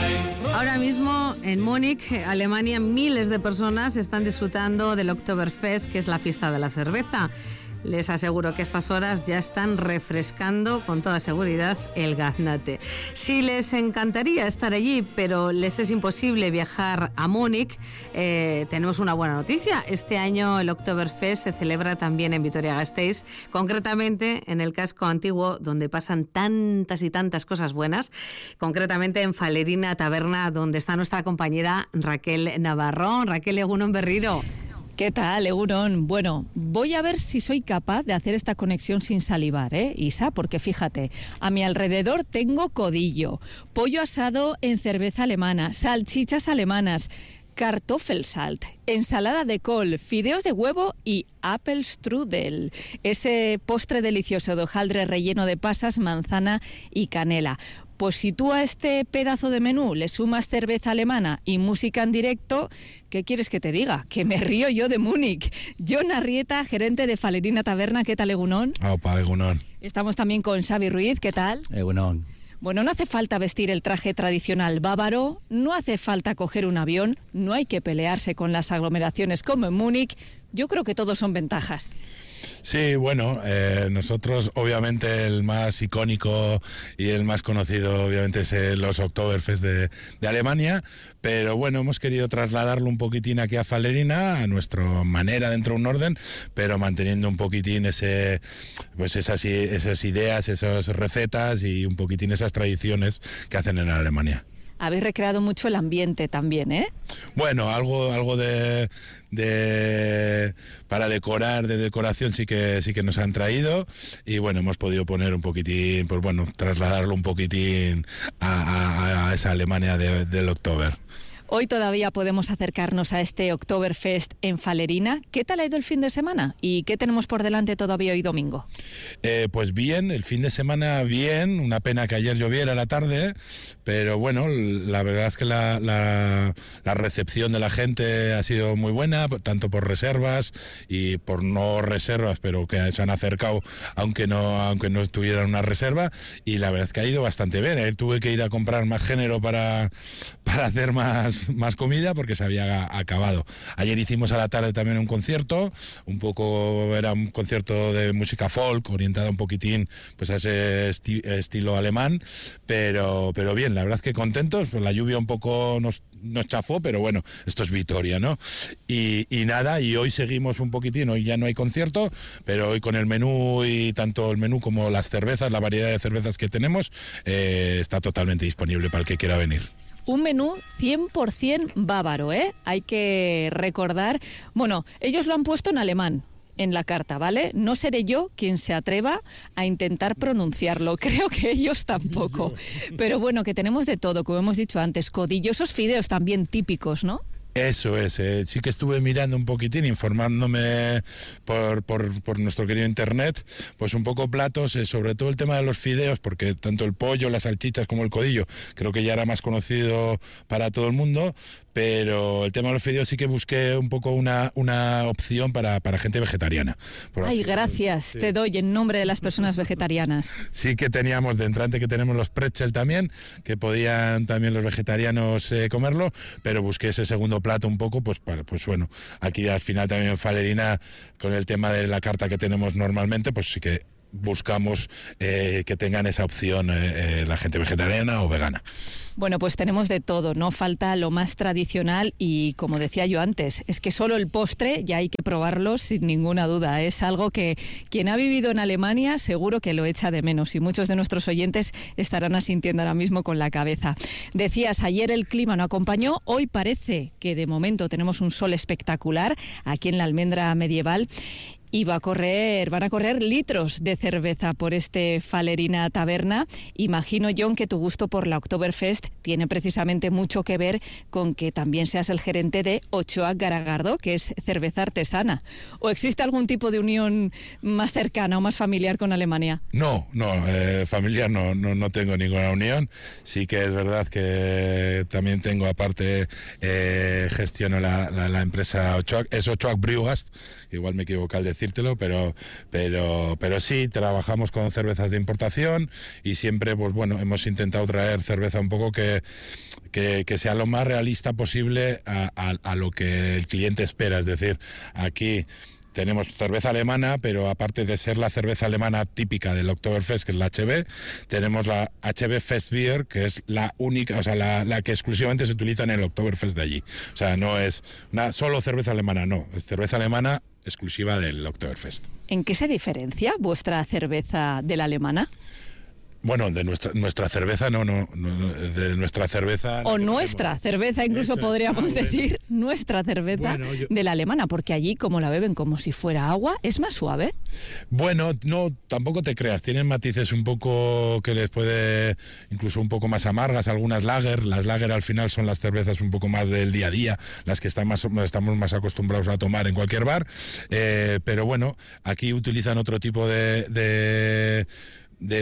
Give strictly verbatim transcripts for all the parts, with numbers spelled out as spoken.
Ahora mismo en Múnich, Alemania, miles de personas están disfrutando del Oktoberfest, que es la fiesta de la cerveza. Les aseguro que a estas horas ya están refrescando con toda seguridad el gaznate. Sí, les encantaría estar allí, pero les es imposible viajar a Múnich. Eh, tenemos una buena noticia. Este año el Oktoberfest se celebra también en Vitoria-Gasteiz, concretamente en el casco antiguo, donde pasan tantas y tantas cosas buenas, concretamente en Falerina Taberna, donde está nuestra compañera Raquel Navarro. Raquel, egunon berriro. ¿Qué tal, Egunon? Bueno, voy a ver si soy capaz de hacer esta conexión sin salivar, ¿eh, Isa? Porque fíjate, a mi alrededor tengo codillo, pollo asado en cerveza alemana, salchichas alemanas, Kartoffelsalt, ensalada de col, fideos de huevo y Apfelstrudel, ese postre delicioso de hojaldre relleno de pasas, manzana y canela. Pues si tú a este pedazo de menú le sumas cerveza alemana y música en directo, ¿qué quieres que te diga? Que me río yo de Múnich. Jon Arrieta, gerente de Falerina Taberna, ¿qué tal, Egunon? Opa, Egunon. Estamos también con Xavi Ruiz, ¿qué tal? Egunon. Bueno, no hace falta vestir el traje tradicional bávaro, no hace falta coger un avión, no hay que pelearse con las aglomeraciones como en Múnich. Yo creo que todos son ventajas. Sí, bueno, eh, nosotros obviamente el más icónico y el más conocido obviamente es eh, los Oktoberfest de, de Alemania, pero bueno, hemos querido trasladarlo un poquitín aquí a Falerina, a nuestra manera dentro de un orden, pero manteniendo un poquitín ese, pues esas, esas ideas, esas recetas y un poquitín esas tradiciones que hacen en Alemania. Habéis recreado mucho el ambiente también, ¿eh? Bueno, algo algo de, de para decorar, de decoración sí que sí que nos han traído y bueno, hemos podido poner un poquitín, pues bueno, trasladarlo un poquitín a, a, a esa Alemania de, del Oktober. Hoy todavía podemos acercarnos a este Oktoberfest en Falerina. ¿Qué tal ha ido el fin de semana? ¿Y qué tenemos por delante todavía hoy domingo? Eh, pues bien, el fin de semana bien. Una pena que ayer lloviera a la tarde, pero bueno, la verdad es que la, la, la recepción de la gente ha sido muy buena, tanto por reservas y por no reservas, pero que se han acercado aunque no, aunque no tuvieran una reserva, y la verdad es que ha ido bastante bien. Ayer tuve que ir a comprar más género para, para hacer más más comida porque se había acabado. Ayer hicimos a la tarde también un concierto, un poco era un concierto de música folk orientado un poquitín pues a ese esti- estilo alemán, pero pero bien, la verdad es que contentos. Pues la lluvia un poco nos nos chafó, pero bueno, esto es Vitoria, ¿no? Y, y nada, y hoy seguimos un poquitín, hoy ya no hay concierto, pero hoy con el menú y tanto el menú como las cervezas, la variedad de cervezas que tenemos, eh, está totalmente disponible para el que quiera venir. Un menú cien por ciento bávaro, ¿eh? Hay que recordar... Bueno, ellos lo han puesto en alemán en la carta, ¿vale? No seré yo quien se atreva a intentar pronunciarlo. Creo que ellos tampoco. Pero bueno, que tenemos de todo, como hemos dicho antes. Codillosos fideos también típicos, ¿no? Eso es, eh, sí que estuve mirando un poquitín, informándome por, por, por nuestro querido internet, pues un poco platos, eh, sobre todo el tema de los fideos, porque tanto el pollo, las salchichas como el codillo, creo que ya era más conocido para todo el mundo, pero el tema de los fideos sí que busqué un poco una, una opción para, para gente vegetariana. Por Ay, así, gracias, sí. Te doy en nombre de las personas vegetarianas. Sí que teníamos de entrante que tenemos los pretzel también, que podían también los vegetarianos eh, comerlo, pero busqué ese segundo plato un poco, pues para, pues bueno, aquí al final también en Falerina, con el tema de la carta que tenemos normalmente, pues sí que buscamos eh, que tengan esa opción eh, eh, la gente vegetariana o vegana. Bueno, pues tenemos de todo, no falta lo más tradicional y, como decía yo antes, es que solo el postre ya hay que probarlo sin ninguna duda. Es algo que quien ha vivido en Alemania seguro que lo echa de menos y muchos de nuestros oyentes estarán asintiendo ahora mismo con la cabeza. Decías, ayer el clima no acompañó, hoy parece que de momento tenemos un sol espectacular aquí en la Almendra Medieval. Y va a correr, van a correr litros de cerveza por este Falerina Taberna. Imagino, Jon, que tu gusto por la Oktoberfest tiene precisamente mucho que ver con que también seas el gerente de Ochoa Garagardo, que es cerveza artesana. ¿O existe algún tipo de unión más cercana o más familiar con Alemania? No, no, eh, familiar no, no, no tengo ninguna unión. Sí que es verdad que también tengo aparte, eh, gestiono la, la, la empresa Ochoa, es Ochoa Brewgast, igual me equivoco al decir, decírtelo, pero, pero, pero sí, trabajamos con cervezas de importación y siempre, pues bueno, hemos intentado traer cerveza un poco que, que, que sea lo más realista posible a, a, a lo que el cliente espera. Es decir, aquí tenemos cerveza alemana, pero aparte de ser la cerveza alemana típica del Oktoberfest, que es la H B, tenemos la H B Fest Beer, que es la única, o sea, la, la que exclusivamente se utiliza en el Oktoberfest de allí. O sea, no es una solo cerveza alemana, no, es cerveza alemana exclusiva del Oktoberfest. ¿En qué se diferencia vuestra cerveza de la alemana? Bueno, de nuestra nuestra cerveza, no, no, no de nuestra cerveza... O nuestra hacemos. cerveza, incluso Esa, podríamos ah, bueno. decir, nuestra cerveza bueno, yo... de la alemana, porque allí, como la beben como si fuera agua, ¿es más suave? Bueno, no, tampoco te creas, tienen matices un poco que les puede, incluso un poco más amargas, algunas lager, las lager al final son las cervezas un poco más del día a día, las que están más, estamos más acostumbrados a tomar en cualquier bar, eh, pero bueno, aquí utilizan otro tipo de... de de,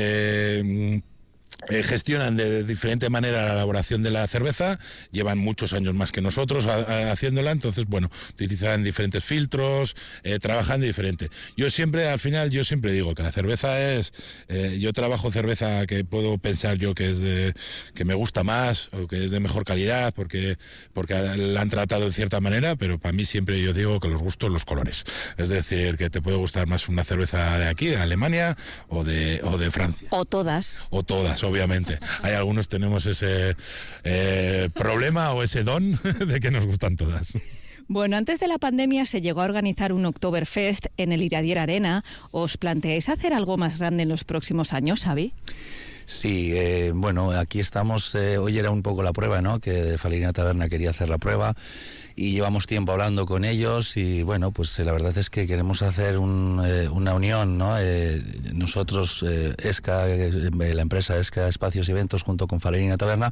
de eh, gestionan de, de diferente manera la elaboración de la cerveza, llevan muchos años más que nosotros a, a, haciéndola, entonces bueno, utilizan diferentes filtros, eh, trabajan de diferente. Yo siempre, al final, yo siempre digo que la cerveza es, eh, yo trabajo cerveza que puedo pensar yo que es de, que me gusta más o que es de mejor calidad porque, porque la han tratado de cierta manera, pero para mí siempre yo digo que los gustos, los colores. Es decir, que te puede gustar más una cerveza de aquí, de Alemania o de, o de Francia. O todas. O todas, obviamente. Hay algunos tenemos ese eh, problema o ese don de que nos gustan todas. Bueno, antes de la pandemia se llegó a organizar un Oktoberfest en el Iradier Arena. ¿Os planteáis hacer algo más grande en los próximos años, Xavi? Sí, eh, bueno, aquí estamos, eh, hoy era un poco la prueba, ¿no? Que Falerina Taberna quería hacer la prueba y llevamos tiempo hablando con ellos y bueno, pues eh, la verdad es que queremos hacer un, eh, una unión, ¿no? Eh, nosotros, eh, ESCA, eh, la empresa ESCA Espacios y Eventos junto con Falerina Taberna,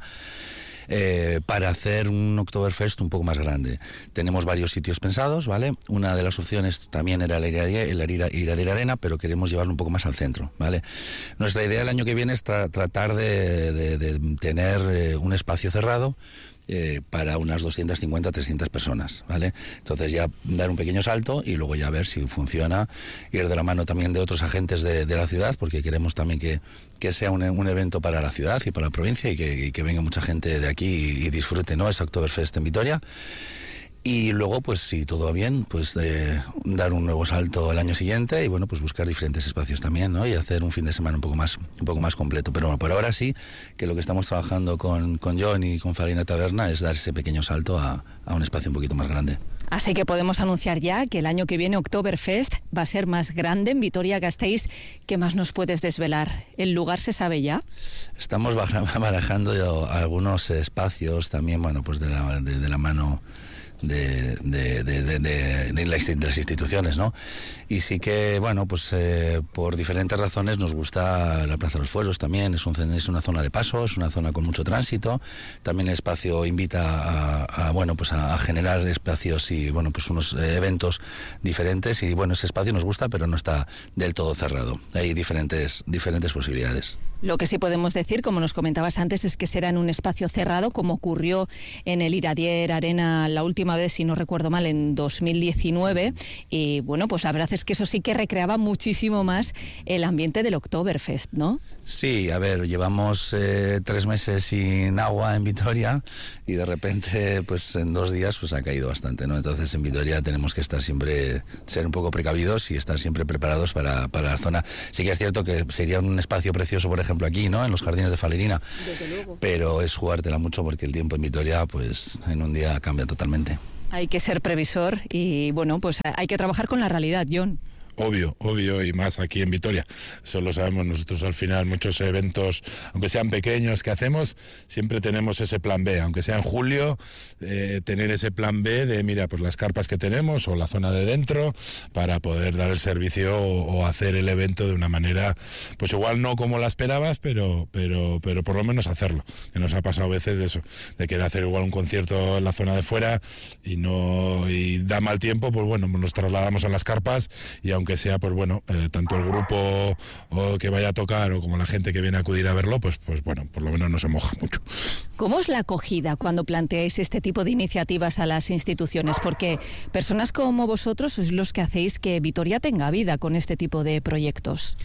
Eh, para hacer un Oktoberfest un poco más grande. Tenemos varios sitios pensados, ¿vale? Una de las opciones también era la Iradier Arena, pero queremos llevarlo un poco más al centro, ¿vale? Nuestra idea el año que viene es tra tratar de, de, de tener eh, un espacio cerrado Eh, para unas doscientas cincuenta a trescientas personas, ¿vale? Entonces ya dar un pequeño salto y luego ya ver si funciona, ir de la mano también de otros agentes de, de la ciudad, porque queremos también que, que sea un, un evento para la ciudad y para la provincia y que, y que venga mucha gente de aquí y, y disfrute, ¿no? Ese Oktoberfest en Vitoria. Y luego, pues si todo va bien, pues eh, dar un nuevo salto el año siguiente y bueno, pues buscar diferentes espacios también, ¿no? Y hacer un fin de semana un poco más, un poco más completo. Pero bueno, por ahora sí, que lo que estamos trabajando con, con John y con Falerina Taberna es dar ese pequeño salto a, a un espacio un poquito más grande. Así que podemos anunciar ya que el año que viene Oktoberfest va a ser más grande en Vitoria-Gasteiz. ¿Qué más nos puedes desvelar? ¿El lugar se sabe ya? Estamos barajando algunos espacios también, bueno, pues de la, de, de la mano De, de, de, de, de, de, las, de las instituciones, ¿no? Y sí que, bueno, pues eh, por diferentes razones nos gusta la Plaza de los Fueros también, es, un, es una zona de paso, es una zona con mucho tránsito, también el espacio invita a, a bueno, pues a, a generar espacios y, bueno, pues unos eh, eventos diferentes y, bueno, ese espacio nos gusta, pero no está del todo cerrado, hay diferentes, diferentes posibilidades. Lo que sí podemos decir, como nos comentabas antes, es que será en un espacio cerrado, como ocurrió en el Iradier Arena la última vez, si no recuerdo mal, en dos mil diecinueve. Y bueno, pues la verdad es que eso sí que recreaba muchísimo más el ambiente del Oktoberfest, ¿no? Sí, a ver, llevamos eh, tres meses sin agua en Vitoria y de repente, pues en dos días, pues ha caído bastante, ¿no? Entonces en Vitoria tenemos que estar siempre, ser un poco precavidos y estar siempre preparados para, para la zona. Sí que es cierto que sería un espacio precioso, por ejemplo, aquí, ¿no? En los jardines de Falerina. Desde luego. Pero es jugártela mucho porque el tiempo en Vitoria, pues en un día cambia totalmente. Hay que ser previsor y, bueno, pues hay que trabajar con la realidad, John. Obvio, obvio, y más aquí en Vitoria. Eso lo sabemos nosotros al final, muchos eventos, aunque sean pequeños que hacemos, siempre tenemos ese plan B, aunque sea en julio, eh, tener ese plan B de, mira, pues las carpas que tenemos o la zona de dentro para poder dar el servicio o, o hacer el evento de una manera, pues igual no como la esperabas, pero, pero, pero por lo menos hacerlo. Que nos ha pasado a veces de eso, de querer hacer igual un concierto en la zona de fuera y no y da mal tiempo, pues bueno, nos trasladamos a las carpas y aunque aunque sea, pues bueno, eh, tanto el grupo o que vaya a tocar o como la gente que viene a acudir a verlo, pues, pues bueno, por lo menos no se moja mucho. ¿Cómo es la acogida cuando planteáis este tipo de iniciativas a las instituciones? Porque personas como vosotros sois los que hacéis que Vitoria tenga vida con este tipo de proyectos.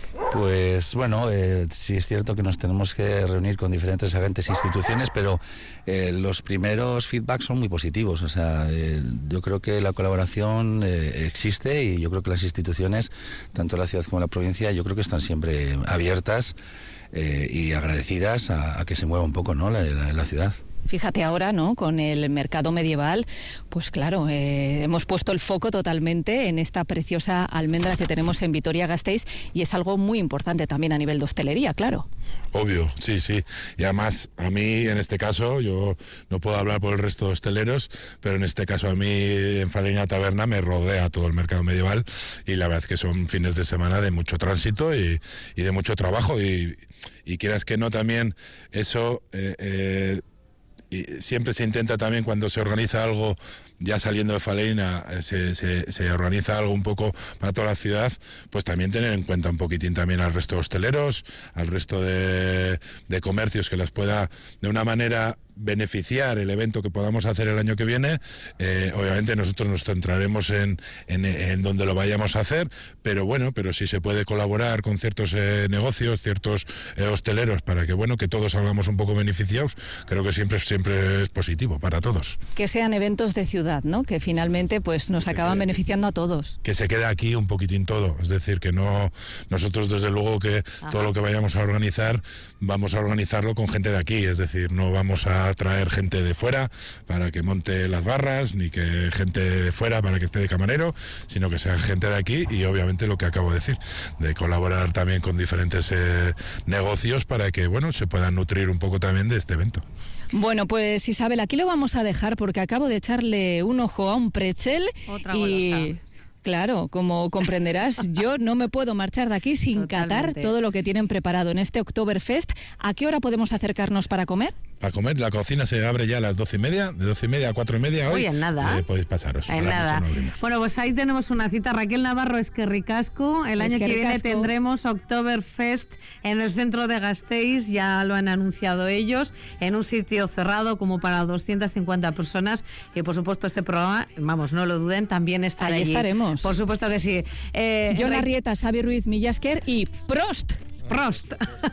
Pues bueno, eh, sí es cierto que nos tenemos que reunir con diferentes agentes e instituciones, pero eh, los primeros feedbacks son muy positivos. O sea, eh, yo creo que la colaboración eh, existe y yo creo que las instituciones, tanto la ciudad como la provincia, yo creo que están siempre abiertas eh, y agradecidas a, a que se mueva un poco, ¿no?, la, la, la ciudad. Fíjate ahora, ¿no?, con el mercado medieval, pues claro, eh, hemos puesto el foco totalmente en esta preciosa almendra que tenemos en Vitoria-Gasteiz y es algo muy importante también a nivel de hostelería, claro. Obvio, sí, sí. Y además, a mí, en este caso, yo no puedo hablar por el resto de hosteleros, pero en este caso a mí, en Falerina Taberna, me rodea todo el mercado medieval y la verdad es que son fines de semana de mucho tránsito y, y de mucho trabajo y, y quieras que no, también eso... Eh, eh, Y siempre se intenta también, cuando se organiza algo, ya saliendo de Falerina, se, se, se organiza algo un poco para toda la ciudad, pues también tener en cuenta un poquitín también al resto de hosteleros, al resto de, de comercios, que las pueda de una manera beneficiar el evento que podamos hacer el año que viene. Eh, obviamente nosotros nos centraremos en, en, en donde lo vayamos a hacer, pero bueno, pero si se puede colaborar con ciertos eh, negocios, ciertos eh, hosteleros, para que bueno, que todos salgamos un poco beneficiados, creo que siempre, siempre es positivo para todos. Que sean eventos de ciudad, ¿no?, que finalmente pues nos acaban quede, beneficiando a todos. Que se quede aquí un poquitín todo, es decir, que no, nosotros desde luego que Ajá. todo lo que vayamos a organizar, vamos a organizarlo con gente de aquí, es decir, no vamos a traer gente de fuera para que monte las barras, ni que gente de fuera para que esté de camarero, sino que sea gente de aquí y obviamente lo que acabo de decir, de colaborar también con diferentes eh, negocios para que, bueno, se puedan nutrir un poco también de este evento. Bueno, pues Isabel, aquí lo vamos a dejar porque acabo de echarle un ojo a un pretzel. Otra y... golosa. Claro, como comprenderás, yo no me puedo marchar de aquí sin Totalmente. catar todo lo que tienen preparado en este Oktoberfest. ¿A qué hora podemos acercarnos para comer? Para comer, la cocina se abre ya a las doce y media, de doce y media a cuatro y media hoy. Uy, en nada. Eh, podéis pasaros. En nada. Bueno, pues ahí tenemos una cita. Raquel Navarro, es que ricasco. El año que, que viene tendremos Oktoberfest en el centro de Gasteiz, ya lo han anunciado ellos, en un sitio cerrado como para doscientas cincuenta personas. Y por supuesto este programa, vamos, no lo duden, también estará allí. allí. estaremos. Por supuesto que sí. Eh, John Arrieta, Xavi Ruiz Millasker y Prost. Prost.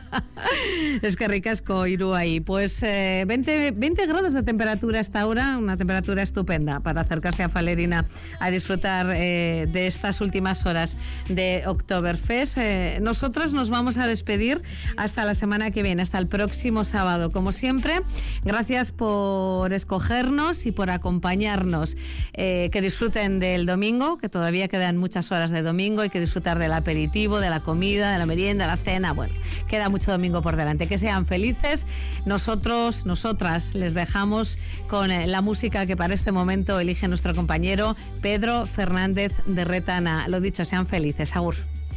Es que ricasco, Iruay. Pues eh, veinte, veinte grados de temperatura hasta ahora, una temperatura estupenda para acercarse a Falerina a disfrutar eh, de estas últimas horas de Oktoberfest. Eh, nosotras nos vamos a despedir hasta la semana que viene, hasta el próximo sábado. Como siempre, gracias por escogernos y por acompañarnos. Eh, que disfruten del domingo, que todavía quedan muchas horas de domingo, hay que disfrutar del aperitivo, de la comida, de la merienda, de la cena. Bueno, queda mucho domingo por delante. Que sean felices. Nosotros, nosotras, les dejamos con la música que para este momento elige nuestro compañero Pedro Fernández de Retana. Lo dicho, sean felices. Agur.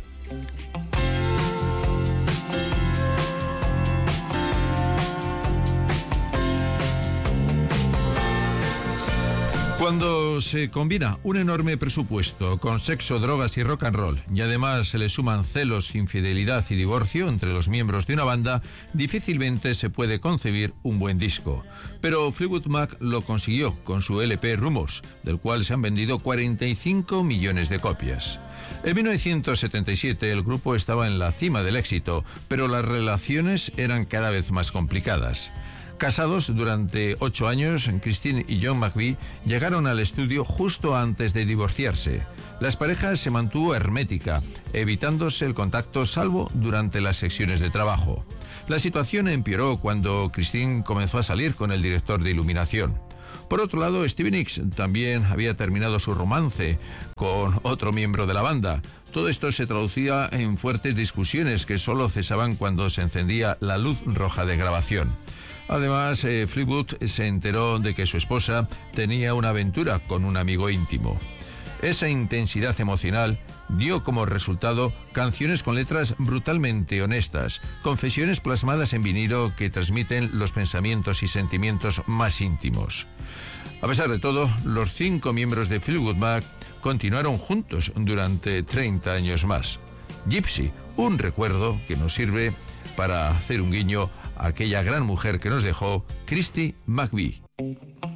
Cuando se combina un enorme presupuesto con sexo, drogas y rock and roll, y además se le suman celos, infidelidad y divorcio entre los miembros de una banda, difícilmente se puede concebir un buen disco. Pero Fleetwood Mac lo consiguió con su L P Rumors, del cual se han vendido cuarenta y cinco millones de copias. En mil novecientos setenta y siete el grupo estaba en la cima del éxito, pero las relaciones eran cada vez más complicadas. Casados durante ocho años, Christine y John McVie llegaron al estudio justo antes de divorciarse. La pareja se mantuvo hermética, evitándose el contacto salvo durante las sesiones de trabajo. La situación empeoró cuando Christine comenzó a salir con el director de iluminación. Por otro lado, Stevie Nicks también había terminado su romance con otro miembro de la banda. Todo esto se traducía en fuertes discusiones que solo cesaban cuando se encendía la luz roja de grabación. Además, eh, Fleetwood se enteró de que su esposa tenía una aventura con un amigo íntimo. Esa intensidad emocional dio como resultado canciones con letras brutalmente honestas, confesiones plasmadas en vinilo que transmiten los pensamientos y sentimientos más íntimos. A pesar de todo, los cinco miembros de Fleetwood Mac continuaron juntos durante treinta años más. Gypsy, un recuerdo que nos sirve para hacer un guiño a aquella gran mujer que nos dejó, Christy McVie.